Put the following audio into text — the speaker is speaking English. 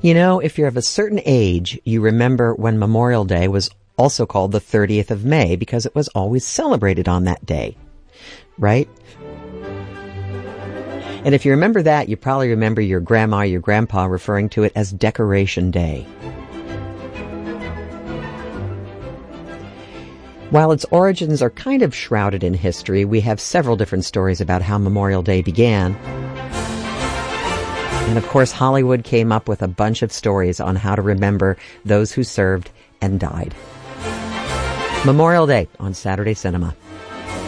If you're of a certain age, you remember when Memorial Day was also called the 30th of May because it was always celebrated on that day, right? And if you remember that, you probably remember your grandma, your grandpa referring to it as Decoration Day. While its origins are kind of shrouded in history, we have several different stories about how Memorial Day began. And of course, Hollywood came up with a bunch of stories on how to remember those who served and died. Memorial Day on Saturday Cinema.